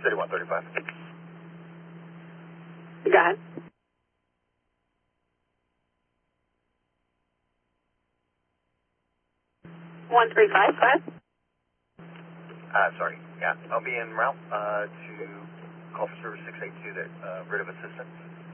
City 135. Go ahead. One three five. Go ahead. Sorry. Yeah, I'll be en route to call for service 682 that writ of assistance.